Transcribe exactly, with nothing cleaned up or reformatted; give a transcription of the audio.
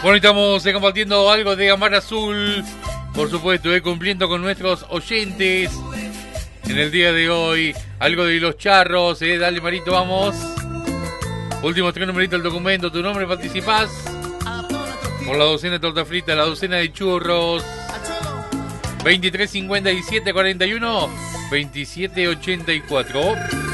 Bueno, estamos eh, compartiendo algo de Amar Azul, por supuesto, eh, cumpliendo con nuestros oyentes en el día de hoy. Algo de los charros, eh, dale Marito, vamos. Últimos tres numeritos del documento, tu nombre, participás por la docena de torta frita, la docena de churros. veintitrés cincuenta y siete cuarenta y uno veintisiete ochenta y cuatro.